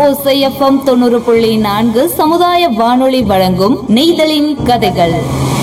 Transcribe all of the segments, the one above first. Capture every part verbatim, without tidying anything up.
ஓசை எஃப்எம் தொண்ணூறு புள்ளி நான்கு சமுதாய வானொலி வழங்கும் நெய்தலின் கதைகள்.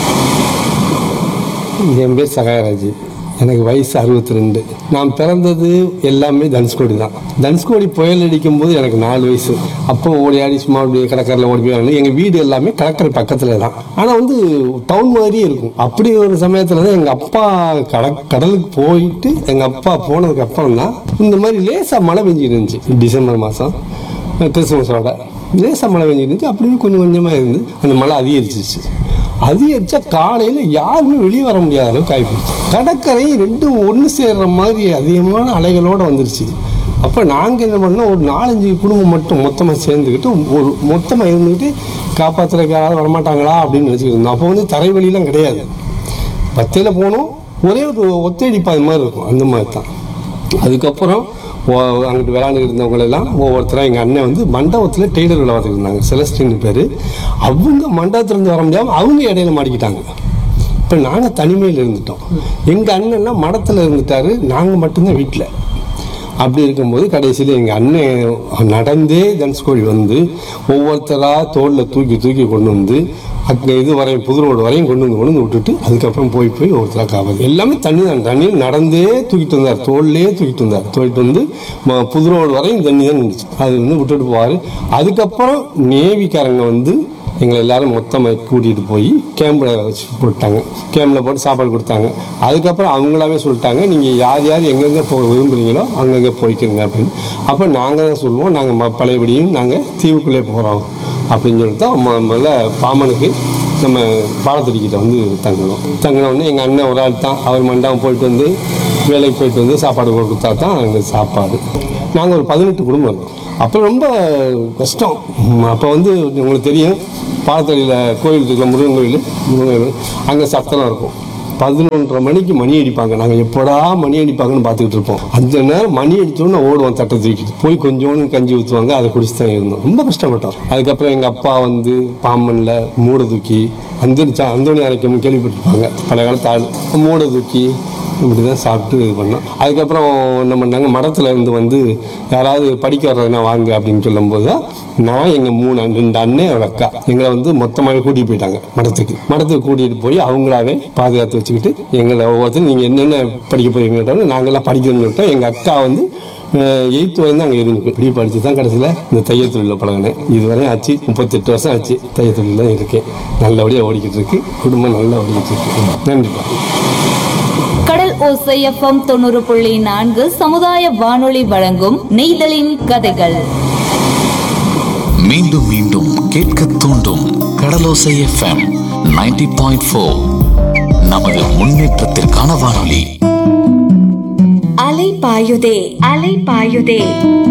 என் பேர் சகாயராஜ். எனக்கு வயசு அறுபத்தி ரெண்டு. நான் பிறந்தது எல்லாமே தனுஷ்கோடி தான். தனுஷ்கோடி புயல் அடிக்கும் போது எனக்கு நாலு வயசு. அப்போ ஓடி ஆடி சும்மா அப்படி கடற்கரையில் ஓடி போய் வரணும். எங்கள் வீடு எல்லாமே கடற்கரை பக்கத்தில் தான். ஆனால் வந்து டவுன் மாதிரியே இருக்கும். அப்படி ஒரு சமயத்தில் தான் எங்கள் அப்பா கட கடலுக்கு போயிட்டு எங்கள் அப்பா போனதுக்கு அப்புறம் தான் இந்த மாதிரி லேசாக மழை பெஞ்சிட்டு இருந்துச்சு. டிசம்பர் மாதம் கிறிஸ்துமஸோட லேசாக மழை பெஞ்சிட்டு இருந்துச்சு. அப்படியே கொஞ்சம் கொஞ்சமாக இருந்து அந்த மழை அதிகரிச்சிச்சு. அதிகரிச்சா காலையில் யாருமே வெளியே வர முடியாத அளவுக்கு ஆகிப்போச்சு. கடற்கரை ரெண்டும் ஒன்று சேர்ற மாதிரி அதிகமான அலைகளோடு வந்துருச்சு. அப்போ நாங்கள் என்ன பண்ணோம், ஒரு நாலஞ்சு குடும்பம் மட்டும் மொத்தமாக சேர்ந்துக்கிட்டு ஒரு மொத்தமாக இருந்துக்கிட்டு காப்பாற்றுறதுக்கு யாராவது வரமாட்டாங்களா அப்படின்னு நினச்சிக்கிட்டு இருந்தோம். அப்போ வந்து தரைவழிலாம் கிடையாது. பத்தையில் போனோம், ஒரே ஒரு ஒத்தடிப்பாது மாதிரி இருக்கும், அந்த மாதிரி தான். அதுக்கப்புறம் அங்கிட்டு விளையாண்டுட்டு இருந்தவங்களெல்லாம் ஒவ்வொருத்தரும் எங்கள் அண்ணன் வந்து மண்டபத்தில் டெய்லர் வேலை பார்த்துட்டு இருந்தாங்க, செலஸ்டின் பேர். அவங்க மண்டபத்திலேருந்து வர முடியாமல் அவங்க இடையில மாட்டிக்கிட்டாங்க. இப்போ நாங்கள் தனிமையில் இருந்துட்டோம். எங்கள் அண்ணன்னா மடத்தில் இருந்துட்டாரு, நாங்கள் மட்டும்தான் வீட்டில். அப்படி இருக்கும்போது கடைசியில் எங்கள் அண்ணன் நடந்தே தனுஷ்கோடி வந்து ஒவ்வொருத்தராக தோளில் தூக்கி தூக்கி கொண்டு வந்து அங்கே இது வரையும் புது ரோடு வரையும் கொண்டு வந்து கொண்டு வந்து விட்டுட்டு அதுக்கப்புறம் போய் போய் ஒருத்தராக காப்பாது. எல்லாமே தண்ணி தான். தண்ணி நடந்தே தூக்கிட்டு வந்தார், தோல்லையே தூக்கிட்டு வந்தார். தூக்கிட்டு வந்து புது ரோடு வரையும் தண்ணி தான் இருந்துச்சு. அது வந்து விட்டுட்டு போவார். அதுக்கப்புறம் நேவிக்காரங்க வந்து எங்களை எல்லாரும் மொத்தமாக கூட்டிகிட்டு போய் கேம்பில் வச்சு போட்டாங்க. கேம்பில் போட்டு சாப்பாடு கொடுத்தாங்க. அதுக்கப்புறம் அவங்களாவே சொல்லிட்டாங்க, நீங்கள் யார் யார் எங்கெங்கே போக விரும்புகிறீங்களோ அங்கங்கே போய்க்குங்க அப்படின்னு. அப்போ நாங்கள் தான் சொல்லுவோம், நாங்கள் பழையபடியும் நாங்கள் தீவுக்குள்ளே போகிறோம் அப்படின்னு சொல்லிட்டு தான் முதல்ல பாமனுக்கு நம்ம பாலத்தடிக்கிட்ட வந்து தங்கணும். தங்கினோடனே எங்கள் அண்ணன் ஒரு ஆள் தான், அவர் மண்டபம் போயிட்டு வந்து வேலைக்கு போயிட்டு வந்து சாப்பாடு கொடுத்தா தான் எங்களுக்கு சாப்பாடு. நாங்கள் ஒரு பதினெட்டு குடும்பம் இருக்கோம். அப்போ ரொம்ப கஷ்டம். அப்போ வந்து உங்களுக்கு தெரியும், பாலத்தடியில் கோயில் இருக்குல்ல, முருகன் கோயில், முருகன் அங்கே சத்தம் இருக்கும். பதினொன்றரை மணிக்கு மணி அடிப்பாங்க. நாங்கள் எப்படா மணி அடிப்பாங்கன்னு பார்த்துக்கிட்டு இருப்போம். அந்த நேரம் மணி அடித்தோன்னு ஓடுவோம், தட்டை தூக்கிட்டு போய் கொஞ்சோண்டு கஞ்சி ஊற்றுவாங்க, அதை குடிச்சு தான் இருந்தோம். ரொம்ப கஷ்டப்பட்டோம். அதுக்கப்புறம் எங்கள் அப்பா வந்து பாம்பனில் மூடை தூக்கி அந்த அந்தோணி அரைக்கணும் கேள்விப்பட்டிருப்பாங்க, பல காலத்து ஆள். மூடை தூக்கி இப்படி தான் சாப்பிட்டு இது பண்ணோம். அதுக்கப்புறம் என்ன பண்ணாங்க, மடத்தில் இருந்து வந்து யாராவது படிக்க வர்றதுனா வாங்க அப்படின்னு சொல்லும்போது தான் நான் எங்கள் மூணு ரெண்டு அண்ணன் ஒரு அக்கா எங்களை வந்து மொத்தமாகவே கூட்டிகிட்டு போயிட்டாங்க மடத்துக்கு. மடத்துக்கு கூட்டிகிட்டு போய் அவங்களாவே பாதுகாத்து வச்சுக்கிட்டு எங்களை ஒவ்வொருத்தரும் நீங்கள் என்னென்ன படிக்க போகிறீங்கன்னு நாங்கள்லாம் படிக்கணும்னு சொல்லிட்டோம். எங்கள் அக்கா வந்து எயித்து வரையும் அங்கே இருக்கு. இப்படி படித்து தான் கடைசியில் இந்த தையல் தொழிலில் பழகினேன். இதுவரை ஆச்சு, முப்பத்தெட்டு வருஷம் ஆச்சு தையல் தொழில் தான் இருக்கேன். நல்லபடியாக ஓடிக்கிட்டு இருக்கு, குடும்பம் நல்லா ஓடிக்கிட்டு இருக்கு. நன்றிப்பா. கடல் ஓசை எஃப்எம் தொண்ணூறு புள்ளி நான்கு சமுதாய வானொலி வழங்கும் நெய்தலின் கதைகள். மீண்டும் மீண்டும் கேட்க தூண்டும் கடலோசை எஃப்எம் நைன்டி பாயிண்ட் ஃபோர். நமது முன்னேற்றத்திற்கான வானொலி. அலை பாயுதே அலை பாயுதே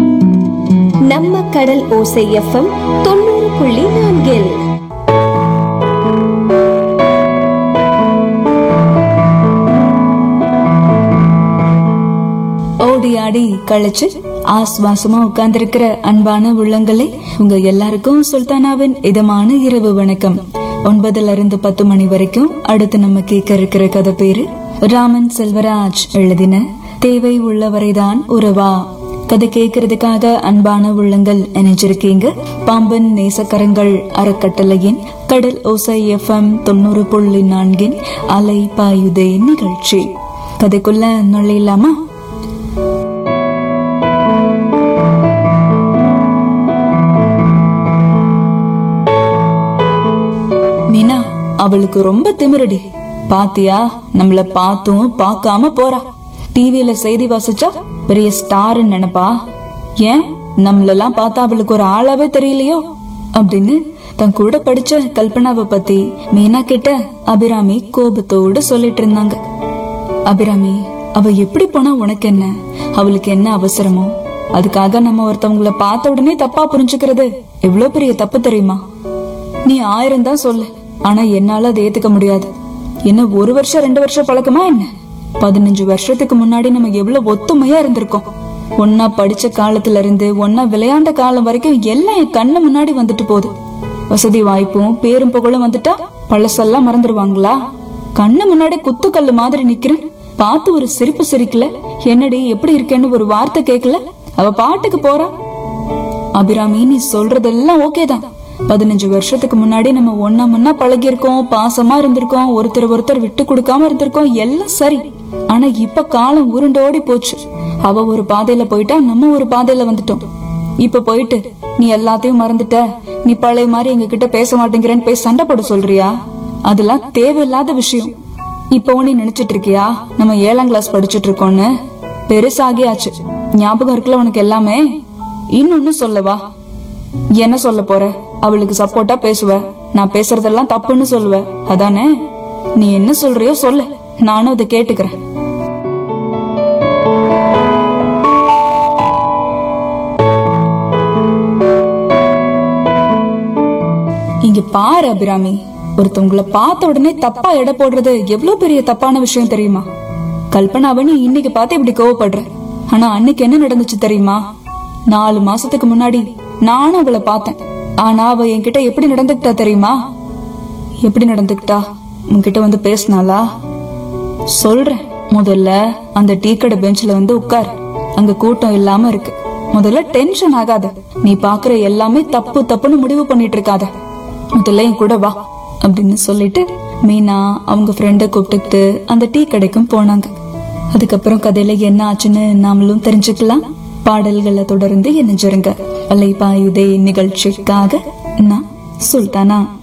நம்ம கடல் ஓசை எஃப்எம் தொண்ணூறு புள்ளி நான்கில். ஓடி ஆடி கழிச்சு ஆஸ்வாசமா உட்கார்ந்திருக்கிற அன்பான உள்ளங்களே, உங்க எல்லாருக்கும் சுல்தானாவின் இதமான இரவு வணக்கம். ஒன்பதுல இருந்து பத்து மணி வரைக்கும் அடுத்து நம்ம கேட்க இருக்கிற கதை பேரு ராமன் செல்வராஜ் எழுதின தேவை உள்ளவரைதான் உறவா. கதை கேட்கறதுக்காக அன்பான உள்ளங்கள் இணைஞ்சிருக்கீங்க பாம்பன் நேசக்கரங்கள் அறக்கட்டளையின் கடல் ஓசை எஃப்எம் தொண்ணூறு புள்ளி நான்கின் அலை பாயுதே நிகழ்ச்சி. கதைக்குள்ள நுழையலாமா? மீனா, அவளுக்கு ரொம்ப திமிரடி. பாத்தியா, நம்மள பார்த்தும் பார்க்காம போறா. டிவியில செய்தி வாசிச்சா பெரிய ஸ்டார் நினைப்பா. ஏன் நம்மளெல்லாம் பார்த்தா அவளுக்கு ஒரு ஆளாவே தெரியலையோ அப்படின்னு தன் கூட படிச்ச கல்பனாவை பத்தி மீனா கிட்ட அபிராமி கோபத்தோடு சொல்லிட்டு இருந்தாங்க. அபிராமி, அவ எப்படி போனா உனக்கு என்ன? அவளுக்கு என்ன அவசரமோ? அதுக்காக நம்ம ஒருத்தவங்களை பார்த்த உடனே தப்பா புரிஞ்சுக்கிறது எவ்வளவு பெரிய தப்பு தெரியுமா? நீ ஆயிரம் தான் சொல்லு, ஆனா என்னால அதை ஏத்துக்க முடியாது. என்ன ஒரு வருஷம் ரெண்டு வருஷம் பழக்கமா என்ன? பதினஞ்சு வருஷத்துக்கு முன்னாடி நம்ம எவ்வளவு ஒத்துமையா இருந்திருக்கோம். ஒன்னா படிச்ச காலத்துல இருந்து ஒன்னா விளையாண்ட காலம் வரைக்கும் எல்லாம் என் கண்ணு முன்னாடி வந்துட்டு போகுது. வசதி வாய்ப்பும் பேரும் புகழும் வந்துட்டா பழசெல்லாம் மறந்துடுவாங்களா? கண்ணு முன்னாடி குத்துக்கல்லு மாதிரி நிக்கிறேன், பார்த்து ஒரு சிரிப்பு சிரிக்கல. என்னடி எப்படி இருக்கேன்னு ஒரு வார்த்தை கேட்கல. அவ பாட்டுக்கு போறா. அபிராமி, நீ சொல்றதெல்லாம் ஓகே தான். பதினஞ்சு வருஷத்துக்கு முன்னாடி நம்ம ஒன்னா முன்னா பழகி இருக்கோம், பாசமா இருந்திருக்கோம், ஒருத்தர் ஒருத்தர் விட்டு கொடுக்காம இருந்திருக்கோம், எல்லாம் சரி. ஆனா இப்ப காலம் உருண்டோடி போச்சு. அவ ஒரு பாதையில போயிட்டா, நம்ம ஒரு பாதையில வந்துட்டோம். இப்ப போயிட்டு நீ எல்லாத்தையும் மறந்துட்ட, நீ பழைய மாதிரி எங்க கிட்ட பேச மாட்டேங்கிறேன்னு போய் சண்டை போட சொல்றியா? அதெல்லாம் தேவையில்லாத விஷயம். இப்ப நீ நினைச்சிட்டு இருக்கியா நம்ம ஏழாம் கிளாஸ் படிச்சுட்டு இருக்கோம்னு? பெருசாகியாச்சு, ஞாபகம் இருக்குல்ல உனக்கு எல்லாமே. இன்னொன்னு சொல்லவா? என்ன சொல்ல போற? அவளுக்கு சப்போர்ட்டா பேசுவ, நான் பேசுறதெல்லாம் தப்புன்னு சொல்லுவ, அதானே? நீ என்ன சொல்றியோ சொல்லு, நானும் அதை கேட்டுக்கிறேன். இங்க பாரு அபிராமி, ஒருத்தவங்களை பார்த்த உடனே தப்பா எடை போடுறது எவ்வளவு பெரிய தப்பான விஷயம் தெரியுமா? கல்பனாவை நீ இன்னைக்கு பார்த்து இப்படி கோவப்படுற, ஆனா அன்னைக்கு என்ன நடந்துச்சு தெரியுமா? நாலு மாசத்துக்கு முன்னாடி நானும் அவளை பார்த்தேன். ஆனா அவ என்கிட்ட எப்படி நடந்துக்கிட்டா தெரியுமா? எப்படி நடந்துக்கிட்டா? உன்கிட்ட வந்து பேசினாளா? சொல்றேன். முதல்ல அந்த டீ கடை பெஞ்ச்ல வந்து உட்கார், அங்க கூட்டம் இல்லாம இருக்கு. முதல்ல டென்ஷன் ஆகாத, நீ பாக்குற எல்லாமே தப்பு தப்புன்னு முடிவு பண்ணிட்டு இருக்காத, முதல்ல என் கூட வா அப்படின்னு சொல்லிட்டு மீனா அவங்க ஃப்ரெண்ட கூப்பிட்டுக்கிட்டு அந்த டீ கடைக்கும் போனாங்க. அதுக்கப்புறம் கதையில என்ன ஆச்சுன்னு நாமளும் தெரிஞ்சுக்கலாம். பாடல்களை தொடர்ந்து இணைஞ்சிருங்க. அலைபாயுதே நிகழ்ச்சிக்காக நான் சுல்தானா.